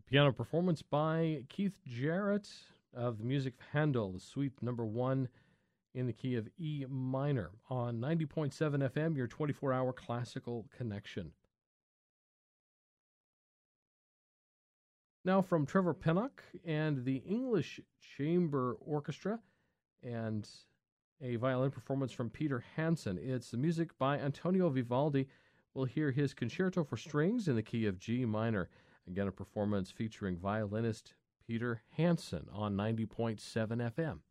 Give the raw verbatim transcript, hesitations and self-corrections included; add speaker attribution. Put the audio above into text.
Speaker 1: Piano performance by Keith Jarrett of the music of Handel, the Suite Number One in the key of E minor on ninety point seven F M, your twenty-four hour classical connection. Now from Trevor Pinnock and the English Chamber Orchestra and a violin performance from Peter Hansen. It's the music by Antonio Vivaldi. We'll hear his Concerto for Strings in the key of G minor. Again, a performance featuring violinist Peter Hansen on ninety point seven F M.